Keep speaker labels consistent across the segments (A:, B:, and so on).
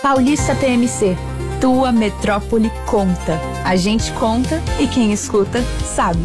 A: Paulista TMC. Tua metrópole conta. A gente conta e quem escuta sabe.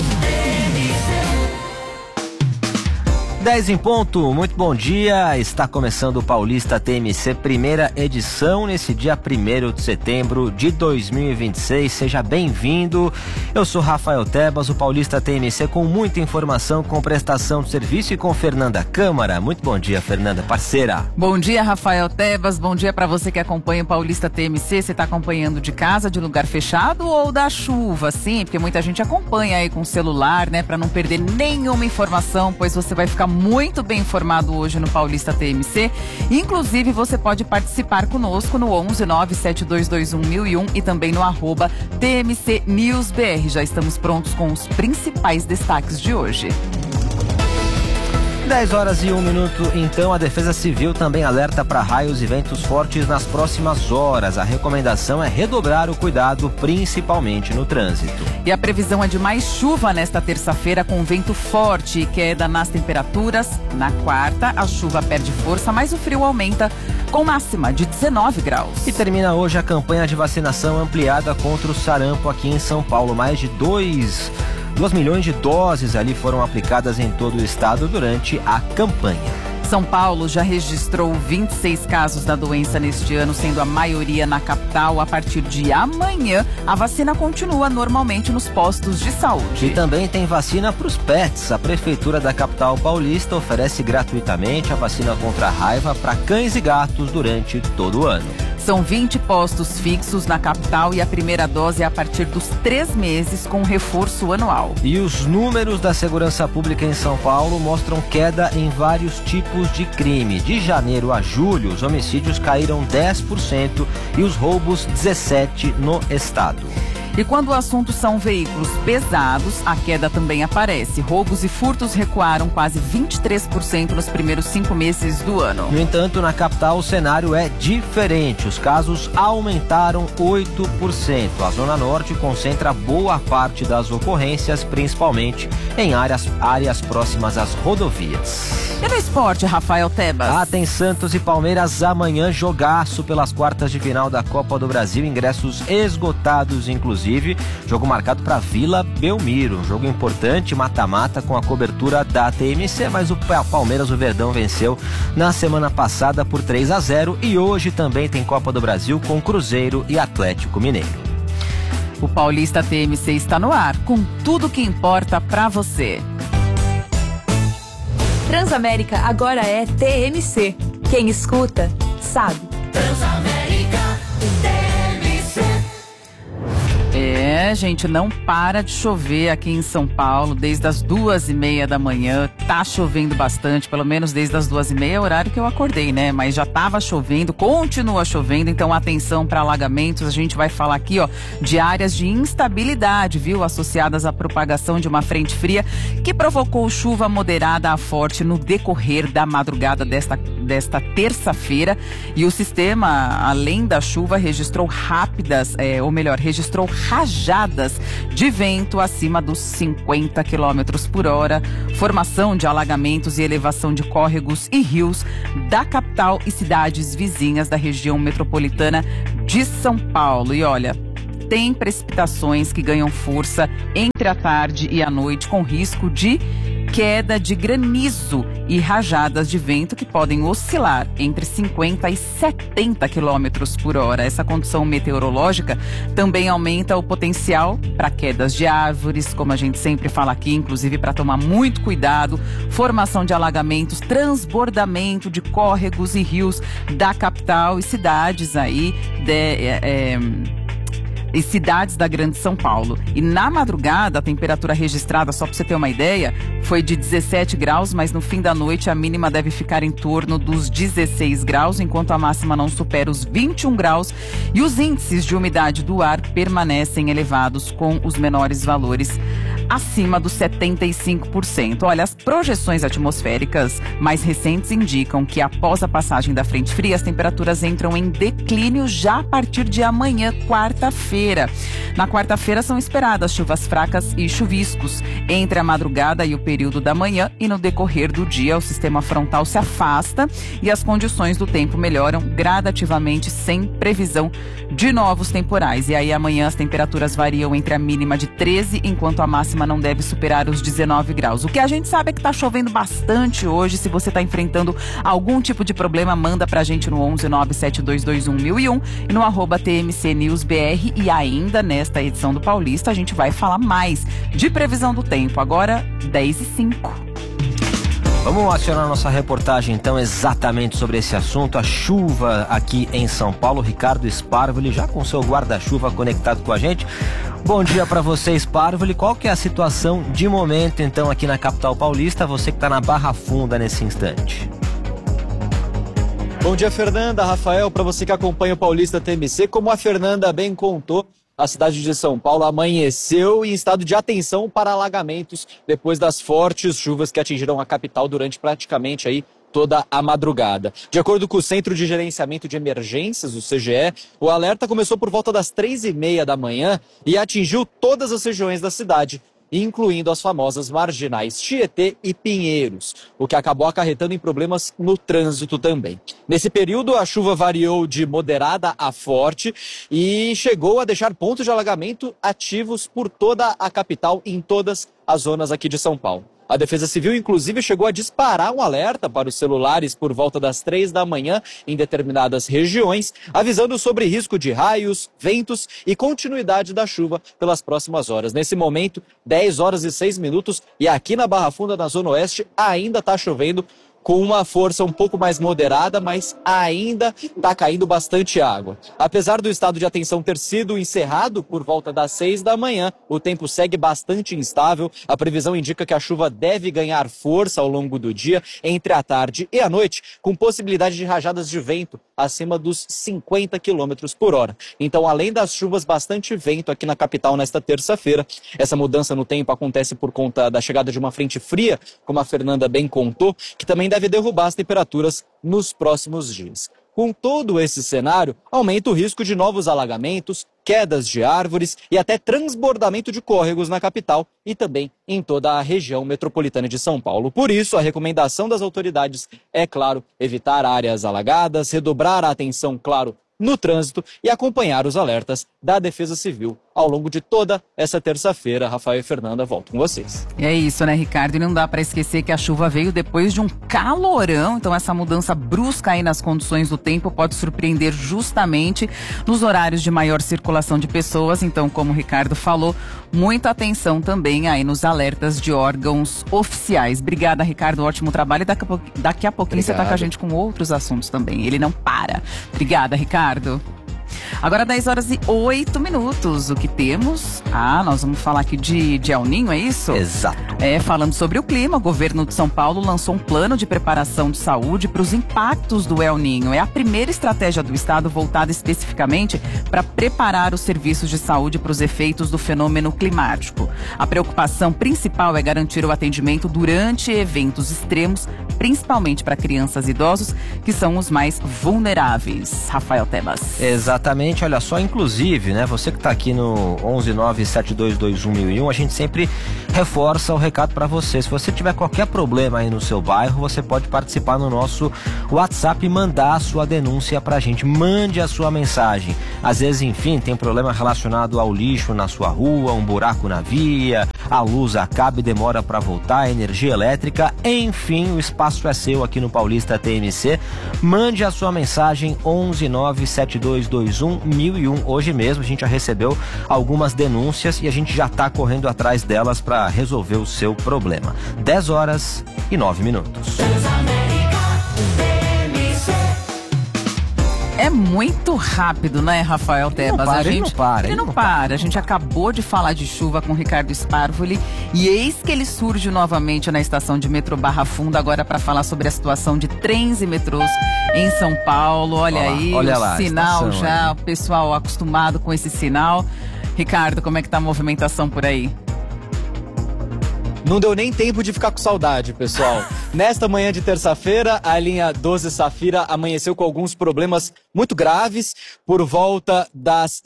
B: 10 em ponto, muito bom dia, está começando o Paulista TMC, primeira edição nesse dia 1º de setembro de 2026, seja bem-vindo. Eu sou Rafael Tebas, o Paulista TMC com muita informação, com prestação de serviço e com Fernanda Câmara. Muito bom dia, Fernanda, parceira.
C: Bom dia, Rafael Tebas, bom dia para você que acompanha o Paulista TMC. Você está acompanhando de casa, de lugar fechado ou da chuva? Sim, porque muita gente acompanha aí com o celular, né, para não perder nenhuma informação, pois você vai ficar muito bem informado hoje no Paulista TMC. Inclusive, você pode participar conosco no 11 97221 1001 e também no @TMC News BR. Já estamos prontos com os principais destaques de hoje.
B: 10 horas e 1 minuto, então a Defesa Civil também alerta para raios e ventos fortes nas próximas horas. A recomendação é redobrar o cuidado, principalmente no trânsito.
C: E a previsão é de mais chuva nesta terça-feira, com vento forte e queda nas temperaturas. Na quarta, a chuva perde força, mas o frio aumenta, com máxima de 19 graus.
B: E termina hoje a campanha de vacinação ampliada contra o sarampo aqui em São Paulo. Mais de 2 milhões de doses ali foram aplicadas em todo o estado durante a campanha.
C: São Paulo já registrou 26 casos da doença neste ano, sendo a maioria na capital. A partir de amanhã, a vacina continua normalmente nos postos de saúde.
B: E também tem vacina para os pets. A Prefeitura da capital paulista oferece gratuitamente a vacina contra a raiva para cães e gatos durante todo o ano.
C: São 20 postos fixos na capital e a primeira dose é a partir dos 3 meses com reforço anual.
B: E os números da segurança pública em São Paulo mostram queda em vários tipos de crime. De janeiro a julho, os homicídios caíram 10% e os roubos 17% no estado.
C: E quando o assunto são veículos pesados, a queda também aparece. Roubos e furtos recuaram quase 23% nos primeiros 5 meses do ano.
B: No entanto, na capital o cenário é diferente. Os casos aumentaram 8%. A Zona Norte concentra boa parte das ocorrências, principalmente em áreas próximas às rodovias.
C: E no esporte, Rafael Tebas?
B: Tem Santos e Palmeiras amanhã, jogaço pelas quartas de final da Copa do Brasil, ingressos esgotados, inclusive. Jogo marcado para Vila Belmiro, um jogo importante, mata-mata com a cobertura da TMC, mas o Palmeiras, o Verdão, venceu na semana passada por 3-0 e hoje também tem Copa do Brasil com Cruzeiro e Atlético Mineiro.
C: O Paulista TMC está no ar, com tudo que importa para você.
A: Transamérica agora é TMC. Quem escuta, sabe.
D: Transamérica TMC.
C: Gente, não para de chover aqui em São Paulo desde as 2:30 da manhã. Tá chovendo bastante, pelo menos desde as 2:30, horário que eu acordei, né? Mas já tava chovendo, continua chovendo, então atenção para alagamentos. A gente vai falar aqui, de áreas de instabilidade, viu? Associadas à propagação de uma frente fria que provocou chuva moderada a forte no decorrer da madrugada desta terça-feira. E o sistema, além da chuva, registrou registrou rajadas de vento acima dos 50 km por hora, formação de alagamentos e elevação de córregos e rios da capital e cidades vizinhas da região metropolitana de São Paulo. E olha, tem precipitações que ganham força entre a tarde e a noite, com risco de queda de granizo e rajadas de vento que podem oscilar entre 50 e 70 km por hora. Essa condição meteorológica também aumenta o potencial para quedas de árvores, como a gente sempre fala aqui, inclusive para tomar muito cuidado, formação de alagamentos, transbordamento de córregos e rios da capital e cidades aí e cidades da Grande São Paulo. E na madrugada, a temperatura registrada, só para você ter uma ideia, foi de 17 graus, mas no fim da noite a mínima deve ficar em torno dos 16 graus, enquanto a máxima não supera os 21 graus. E os índices de umidade do ar permanecem elevados, com os menores valores acima dos 75%. Olha, as projeções atmosféricas mais recentes indicam que após a passagem da frente fria, as temperaturas entram em declínio já a partir de amanhã, quarta-feira. Na quarta-feira são esperadas chuvas fracas e chuviscos entre a madrugada e o período da manhã, e no decorrer do dia o sistema frontal se afasta e as condições do tempo melhoram gradativamente, sem previsão de novos temporais. E aí amanhã as temperaturas variam entre a mínima de 13, enquanto a máxima não deve superar os 19 graus. O que a gente sabe é que está chovendo bastante hoje. Se você está enfrentando algum tipo de problema, manda pra gente no 11972211001 e no @TMCNewsBR. E ainda nesta edição do Paulista a gente vai falar mais de previsão do tempo. Agora 10h05.
B: Vamos acionar nossa reportagem então exatamente sobre esse assunto, a chuva aqui em São Paulo. Ricardo Sparvoli já com seu guarda-chuva conectado com a gente. Bom dia para você, Sparvoli. Qual que é a situação de momento então aqui na capital paulista, você que está na Barra Funda nesse instante?
E: Bom dia, Fernanda, Rafael, para você que acompanha o Paulista TMC. Como a Fernanda bem contou, a cidade de São Paulo amanheceu em estado de atenção para alagamentos depois das fortes chuvas que atingiram a capital durante praticamente aí toda a madrugada. De acordo com o Centro de Gerenciamento de Emergências, o CGE, o alerta começou por volta das 3h30 da manhã e atingiu todas as regiões da cidade, incluindo as famosas marginais Tietê e Pinheiros, o que acabou acarretando em problemas no trânsito também. Nesse período, a chuva variou de moderada a forte e chegou a deixar pontos de alagamento ativos por toda a capital, em todas as zonas aqui de São Paulo. A Defesa Civil, inclusive, chegou a disparar um alerta para os celulares por volta das 3 da manhã em determinadas regiões, avisando sobre risco de raios, ventos e continuidade da chuva pelas próximas horas. Nesse momento, 10h06 e aqui na Barra Funda, na Zona Oeste, ainda está chovendo com uma força um pouco mais moderada, mas ainda está caindo bastante água. Apesar do estado de atenção ter sido encerrado por volta das 6 da manhã, o tempo segue bastante instável. A previsão indica que a chuva deve ganhar força ao longo do dia, entre a tarde e a noite, com possibilidade de rajadas de vento acima dos 50 km por hora. Então, além das chuvas, bastante vento aqui na capital nesta terça-feira. Essa mudança no tempo acontece por conta da chegada de uma frente fria, como a Fernanda bem contou, que também deve derrubar as temperaturas nos próximos dias. Com todo esse cenário, aumenta o risco de novos alagamentos, quedas de árvores e até transbordamento de córregos na capital e também em toda a região metropolitana de São Paulo. Por isso, a recomendação das autoridades é, claro, evitar áreas alagadas, redobrar a atenção, claro, no trânsito e acompanhar os alertas da Defesa Civil ao longo de toda essa terça-feira. Rafael e Fernanda, volto com vocês.
C: É isso, né, Ricardo? E não dá para esquecer que a chuva veio depois de um calorão, então essa mudança brusca aí nas condições do tempo pode surpreender justamente nos horários de maior circulação de pessoas. Então, como o Ricardo falou, muita atenção também aí nos alertas de órgãos oficiais. Obrigada, Ricardo, ótimo trabalho. E daqui a pouquinho você tá com a gente com outros assuntos também. Ele não para. Obrigada, Ricardo. Agora 10h08. O que temos? Nós vamos falar aqui de El Niño, é isso?
B: Exato.
C: Falando sobre o clima, o governo de São Paulo lançou um plano de preparação de saúde para os impactos do El Niño. É a primeira estratégia do estado voltada especificamente para preparar os serviços de saúde para os efeitos do fenômeno climático. A preocupação principal é garantir o atendimento durante eventos extremos, principalmente para crianças e idosos, que são os mais vulneráveis. Rafael Tebas.
B: Exatamente, olha só, inclusive, né, você que está aqui no 11972211001, a gente sempre reforça o recado para você. Se você tiver qualquer problema aí no seu bairro, você pode participar no nosso WhatsApp e mandar a sua denúncia pra gente. Mande a sua mensagem. Às vezes, enfim, tem problema relacionado ao lixo na sua rua, um buraco na via, a luz acaba e demora para voltar, a energia elétrica, enfim, o espaço é seu aqui no Paulista TMC. Mande a sua mensagem 11972211001. Hoje mesmo a gente já recebeu algumas denúncias e a gente já está correndo atrás delas para resolver o seu problema. 10h09.
C: É muito rápido, né, Rafael Tebas?
B: Ele não para.
C: A gente acabou de falar de chuva com o Ricardo Sparvoli e eis que ele surge novamente na estação de metrô Barra Funda, agora para falar sobre a situação de trens e metrôs em São Paulo. Olha lá, sinal já, o pessoal acostumado com esse sinal. Ricardo, como é que tá a movimentação por aí?
E: Não deu nem tempo de ficar com saudade, pessoal. Nesta manhã de terça-feira, a linha 12 Safira amanheceu com alguns problemas muito graves. Por volta das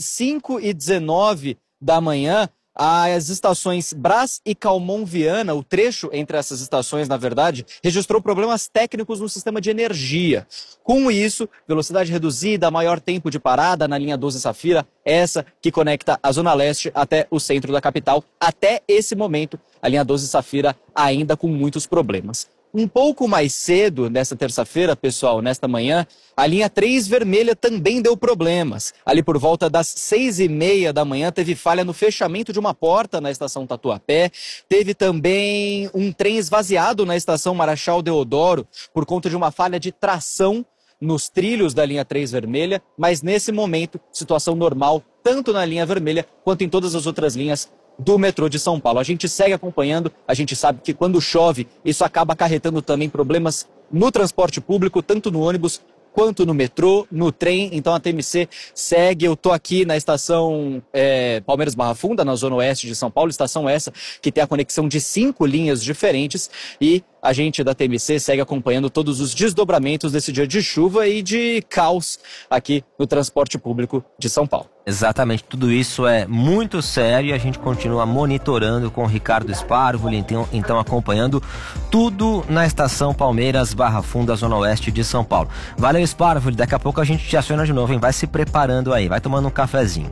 E: 5h19 da manhã, as estações Brás e Calmon Viana, o trecho entre essas estações, na verdade, registrou problemas técnicos no sistema de energia. Com isso, velocidade reduzida, maior tempo de parada na linha 12 Safira, essa que conecta a Zona Leste até o centro da capital. Até esse momento, a linha 12 Safira ainda com muitos problemas. Um pouco mais cedo, nesta terça-feira, pessoal, nesta manhã, a linha 3 vermelha também deu problemas. Ali por volta das 6h30 da manhã, teve falha no fechamento de uma porta na estação Tatuapé. Teve também um trem esvaziado na estação Marechal Deodoro por conta de uma falha de tração nos trilhos da linha 3 vermelha. Mas nesse momento, situação normal, tanto na linha vermelha quanto em todas as outras linhas do metrô de São Paulo. A gente segue acompanhando, a gente sabe que quando chove, isso acaba acarretando também problemas no transporte público, tanto no ônibus quanto no metrô, no trem. Então a TMC segue. Eu tô aqui na estação Palmeiras Barra Funda, na zona oeste de São Paulo, estação essa que tem a conexão de 5 linhas diferentes, e a gente da TMC segue acompanhando todos os desdobramentos desse dia de chuva e de caos aqui no transporte público de São Paulo.
B: Exatamente, tudo isso é muito sério e a gente continua monitorando com o Ricardo Sparvoli, então acompanhando tudo na estação Palmeiras Barra Funda, zona oeste de São Paulo. Valeu, Sparvoli, daqui a pouco a gente te aciona de novo, hein? Vai se preparando aí, vai tomando um cafezinho.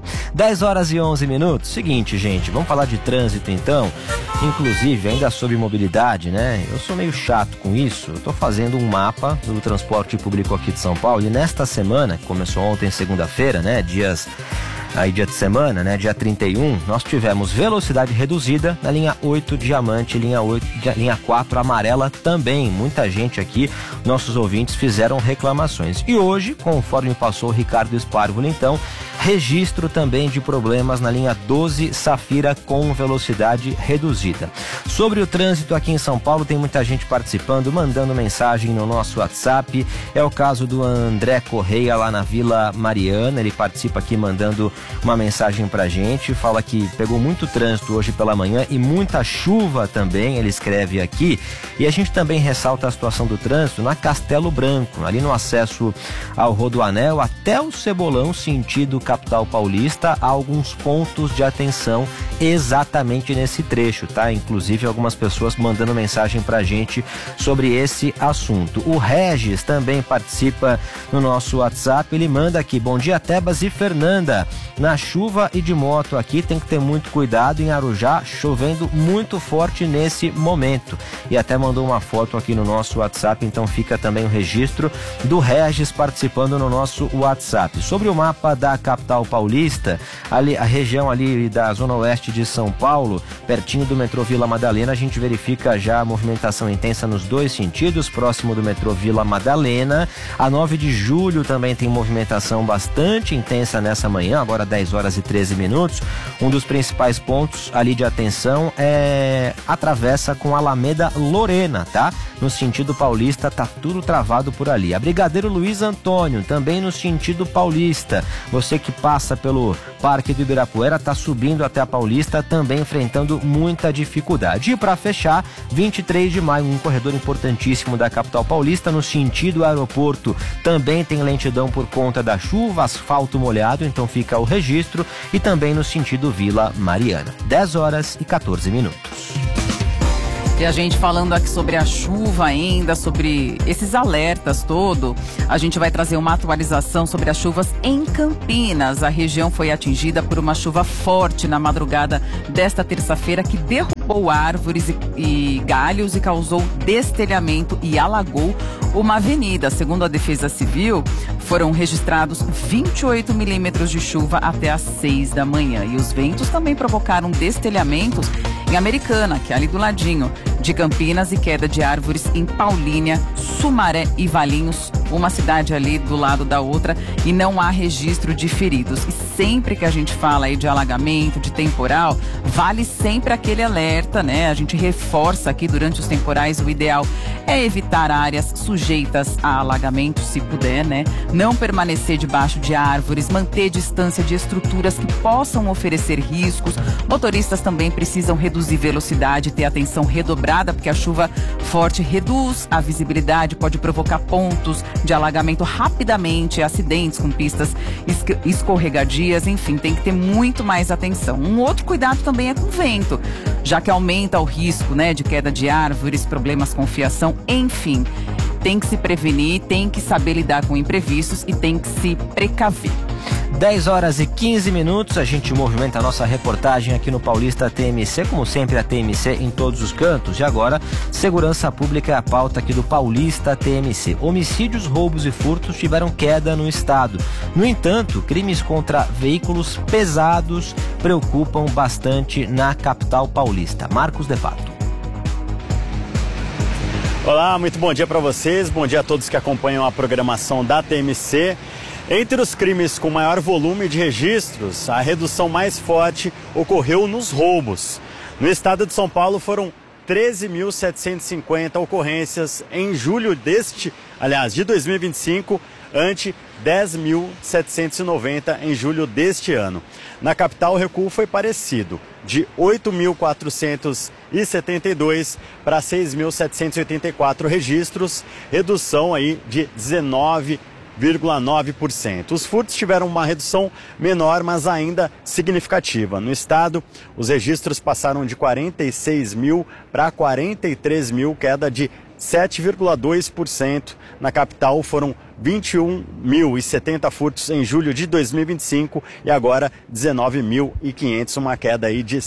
B: 10h11. Seguinte, gente, vamos falar de trânsito então, inclusive ainda sobre mobilidade, né? Eu sou meio chato com isso, eu tô fazendo um mapa do transporte público aqui de São Paulo e nesta semana, que começou ontem, segunda-feira, né? Dia de semana, né? Dia 31, nós tivemos velocidade reduzida na linha 8 Diamante, linha 4 Amarela também. Muita gente aqui, nossos ouvintes, fizeram reclamações. E hoje, conforme passou o Ricardo Sparvoli, então, registro também de problemas na linha 12 Safira com velocidade reduzida. Sobre o trânsito aqui em São Paulo, tem muita gente participando, mandando mensagem no nosso WhatsApp. É o caso do André Correia lá na Vila Mariana, ele participa aqui mandando uma mensagem pra gente, fala que pegou muito trânsito hoje pela manhã e muita chuva também, ele escreve aqui. E a gente também ressalta a situação do trânsito na Castelo Branco, ali no acesso ao Rodoanel até o Cebolão, sentido capital paulista, há alguns pontos de atenção exatamente nesse trecho, tá? Inclusive algumas pessoas mandando mensagem pra gente sobre esse assunto. O Regis também participa no nosso WhatsApp, ele manda aqui: bom dia, Tebas e Fernanda. Na chuva e de moto aqui tem que ter muito cuidado em Arujá, chovendo muito forte nesse momento. E até mandou uma foto aqui no nosso WhatsApp, então fica também o registro do Regis participando no nosso WhatsApp. Sobre o mapa da capital paulista, ali, a região ali da zona oeste de São Paulo, pertinho do metrô Vila Madalena, a gente verifica já a movimentação intensa nos dois sentidos, próximo do metrô Vila Madalena. A 9 de julho também tem movimentação bastante intensa nessa manhã, agora 10h13. Um dos principais pontos ali de atenção é a travessa com a Alameda Lorena, tá? No sentido paulista tá tudo travado por ali. A Brigadeiro Luiz Antônio, também no sentido paulista. Você que passa pelo Parque do Ibirapuera tá subindo até a Paulista, também enfrentando muita dificuldade. E para fechar, 23 de maio, um corredor importantíssimo da capital paulista, no sentido aeroporto, também tem lentidão por conta da chuva, asfalto molhado, então fica o registro, e também no sentido Vila Mariana. 10h14.
C: E a gente falando aqui sobre a chuva ainda, sobre esses alertas todo, a gente vai trazer uma atualização sobre as chuvas em Campinas. A região foi atingida por uma chuva forte na madrugada desta terça-feira que derrubou árvores e galhos e causou destelhamento e alagou uma avenida. Segundo a Defesa Civil, foram registrados 28 milímetros de chuva até às 6 da manhã. E os ventos também provocaram destelhamentos em Americana, que é ali do ladinho de Campinas, e queda de árvores em Paulínia, Sumaré e Valinhos, uma cidade ali do lado da outra, e não há registro de feridos. E sempre que a gente fala aí de alagamento, de temporal, vale sempre aquele alerta, né? A gente reforça aqui durante os temporais, o ideal é evitar áreas sujeitas a alagamento, se puder, né? Não permanecer debaixo de árvores, manter distância de estruturas que possam oferecer riscos. Motoristas também precisam reduzir velocidade e ter atenção redobrada, porque a chuva forte reduz a visibilidade, pode provocar pontos de alagamento rapidamente, acidentes com pistas escorregadias, enfim, tem que ter muito mais atenção. Um outro cuidado também é com o vento, já que aumenta o risco, né, de queda de árvores, problemas com fiação, enfim. Tem que se prevenir, tem que saber lidar com imprevistos e tem que se precaver.
B: 10 horas e 15 minutos, a gente movimenta a nossa reportagem aqui no Paulista TMC, como sempre a TMC em todos os cantos. E agora, segurança pública é a pauta aqui do Paulista TMC. Homicídios, roubos e furtos tiveram queda no estado. No entanto, crimes contra veículos pesados preocupam bastante na capital paulista. Marcos De Pato.
F: Olá, muito bom dia para vocês, bom dia a todos que acompanham a programação da TMC. Entre os crimes com maior volume de registros, a redução mais forte ocorreu nos roubos. No estado de São Paulo foram 13.750 ocorrências em julho de 2025, ante 10.790 em julho deste ano. Na capital, o recuo foi parecido, de 8.472 para 6.784 registros, redução aí de 19,9%. Os furtos tiveram uma redução menor, mas ainda significativa. No estado, os registros passaram de 46 mil para 43 mil, queda de 7,2%. Na capital foram 21.070 furtos em julho de 2025 e agora 19.500, uma queda aí de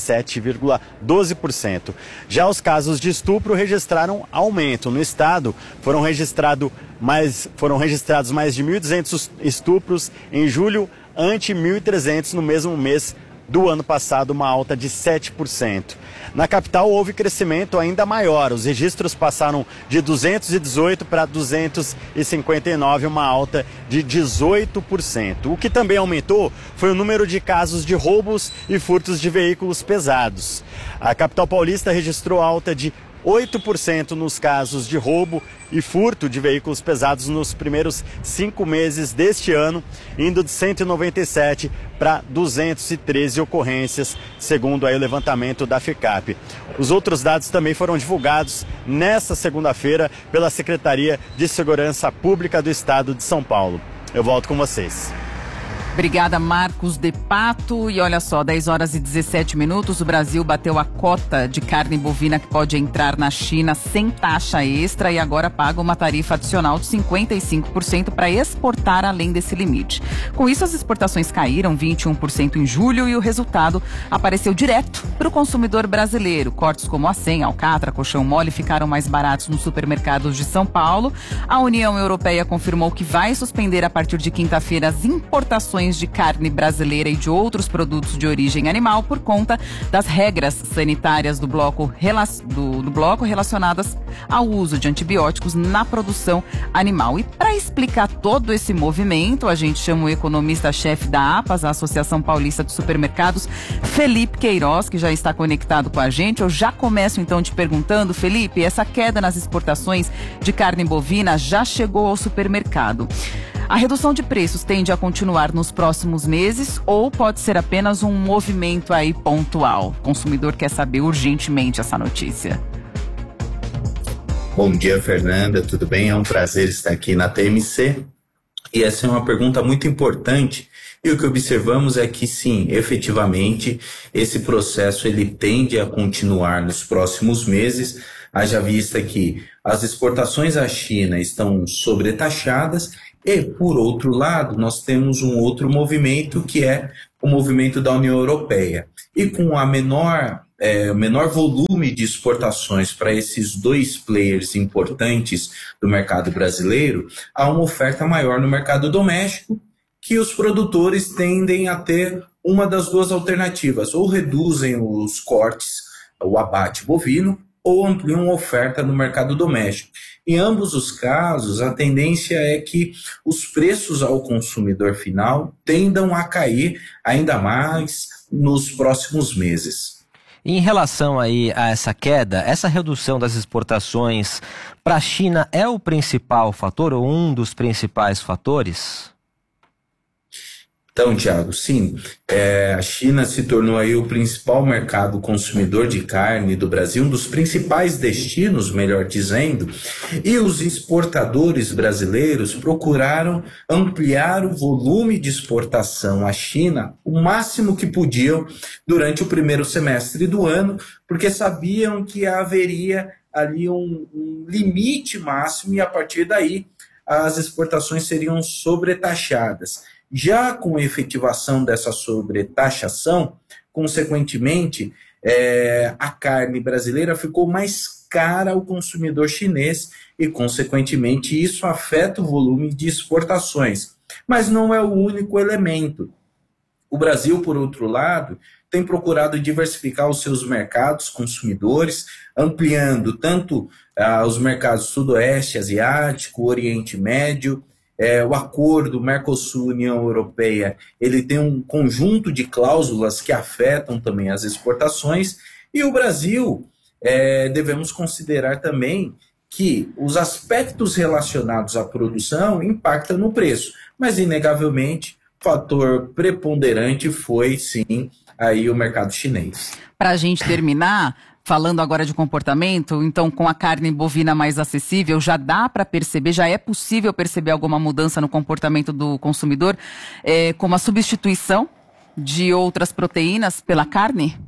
F: 7,12%. Já os casos de estupro registraram aumento. No estado foram registrados mais de 1.200 estupros em julho, ante 1.300 no mesmo mês do ano passado, uma alta de 7%. Na capital houve crescimento ainda maior, os registros passaram de 218 para 259, uma alta de 18%. O que também aumentou foi o número de casos de roubos e furtos de veículos pesados. A capital paulista registrou alta de 8% nos casos de roubo e furto de veículos pesados nos primeiros 5 meses deste ano, indo de 197 para 213 ocorrências, segundo aí o levantamento da FECAP. Os outros dados também foram divulgados nesta segunda-feira pela Secretaria de Segurança Pública do Estado de São Paulo. Eu volto com vocês.
C: Obrigada, Marcos De Pato. E olha só, 10 horas e 17 minutos, o Brasil bateu a cota de carne bovina que pode entrar na China sem taxa extra e agora paga uma tarifa adicional de 55% para exportar além desse limite. Com isso, as exportações caíram 21% em julho e o resultado apareceu direto para o consumidor brasileiro. Cortes como acém, alcatra, colchão mole ficaram mais baratos nos supermercados de São Paulo. A União Europeia confirmou que vai suspender a partir de quinta-feira as importações de carne brasileira e de outros produtos de origem animal por conta das regras sanitárias do bloco relacionadas ao uso de antibióticos na produção animal. E para explicar todo esse movimento, a gente chama o economista-chefe da APAS, a Associação Paulista de Supermercados, Felipe Queiroz, que já está conectado com a gente. Eu já começo então te perguntando, Felipe, essa queda nas exportações de carne bovina já chegou ao supermercado. A redução de preços tende a continuar nos próximos meses ou pode ser apenas um movimento aí pontual? O consumidor quer saber urgentemente essa notícia.
G: Bom dia, Fernanda, tudo bem? É um prazer estar aqui na TMC. E essa é uma pergunta muito importante. E o que observamos é que sim, efetivamente, esse processo ele tende a continuar nos próximos meses, haja vista que as exportações à China estão sobretaxadas. E, por outro lado, nós temos um outro movimento que é o movimento da União Europeia. E com o menor volume de exportações para esses dois players importantes do mercado brasileiro, há uma oferta maior no mercado doméstico, que os produtores tendem a ter uma das duas alternativas. Ou reduzem os cortes, o abate bovino, ou ampliam a oferta no mercado doméstico. Em ambos os casos, a tendência é que os preços ao consumidor final tendam a cair ainda mais nos próximos meses.
B: Em relação aí a essa queda, essa redução das exportações para a China é o principal fator ou um dos principais fatores?
G: Então, Thiago, sim, a China se tornou aí o principal mercado consumidor de carne do Brasil, um dos principais destinos, melhor dizendo, e os exportadores brasileiros procuraram ampliar o volume de exportação à China o máximo que podiam durante o primeiro semestre do ano, porque sabiam que haveria ali um limite máximo e a partir daí as exportações seriam sobretaxadas. Já com a efetivação dessa sobretaxação, consequentemente, a carne brasileira ficou mais cara ao consumidor chinês e, consequentemente, isso afeta o volume de exportações. Mas não é o único elemento. O Brasil, por outro lado, tem procurado diversificar os seus mercados consumidores, ampliando tanto os mercados sudoeste asiático, Oriente Médio. O acordo Mercosul-União Europeia, ele tem um conjunto de cláusulas que afetam também as exportações, e o Brasil, devemos considerar também que os aspectos relacionados à produção impactam no preço, mas inegavelmente o fator preponderante foi sim aí o mercado chinês.
C: Para a gente terminar, falando agora de comportamento, então com a carne bovina mais acessível, já dá para perceber, já é possível perceber alguma mudança no comportamento do consumidor, como a substituição de outras proteínas pela carne?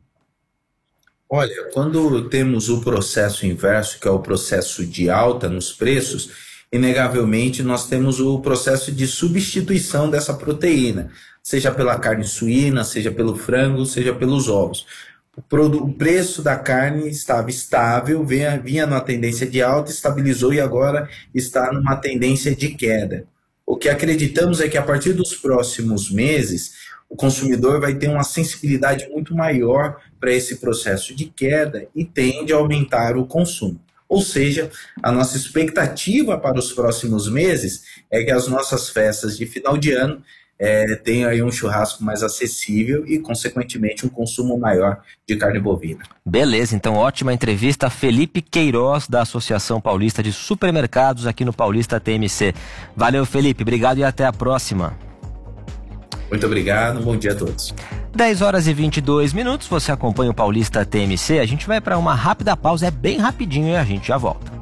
G: Olha, quando temos o processo inverso, que é o processo de alta nos preços, inegavelmente nós temos o processo de substituição dessa proteína, seja pela carne suína, seja pelo frango, seja pelos ovos. O preço da carne estava estável, vinha numa tendência de alta, estabilizou e agora está numa tendência de queda. O que acreditamos é que a partir dos próximos meses, o consumidor vai ter uma sensibilidade muito maior para esse processo de queda e tende a aumentar o consumo. Ou seja, a nossa expectativa para os próximos meses é que as nossas festas de final de ano tem aí um churrasco mais acessível e, consequentemente, um consumo maior de carne bovina.
B: Beleza, então ótima entrevista. Felipe Queiroz, da Associação Paulista de Supermercados, aqui no Paulista TMC. Valeu, Felipe, obrigado e até a próxima.
G: Muito obrigado, bom dia a todos.
B: 10 horas e 22 minutos, você acompanha o Paulista TMC. A gente vai para uma rápida pausa, é bem rapidinho e a gente já volta.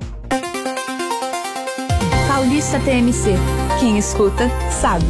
A: Paulista TMC, quem escuta sabe.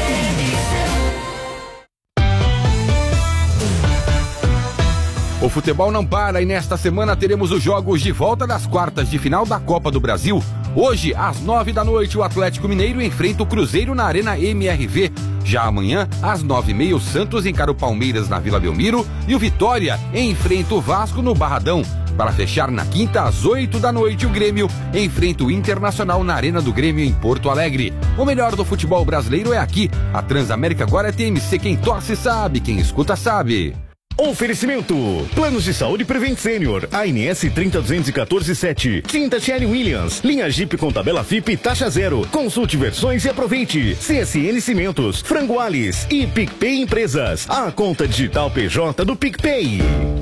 H: O futebol não para e nesta semana teremos os jogos de volta das quartas de final da Copa do Brasil. Hoje, às 9 da noite, o Atlético Mineiro enfrenta o Cruzeiro na Arena MRV. Já amanhã, às 9h30, o Santos encara o Palmeiras na Vila Belmiro e o Vitória enfrenta o Vasco no Barradão. Para fechar na quinta, às 8 da noite, o Grêmio enfrenta o Internacional na Arena do Grêmio em Porto Alegre. O melhor do futebol brasileiro é aqui. A Transamérica agora é TMC. Quem torce sabe, quem escuta sabe.
I: Oferecimento: Planos de Saúde Prevent Senior, ANS 30147. Tinta Sherwin Williams, linha Jeep com tabela FIP taxa zero. Consulte versões e aproveite. CSN Cimentos, Frango Alice e PicPay Empresas, a conta digital PJ do PicPay.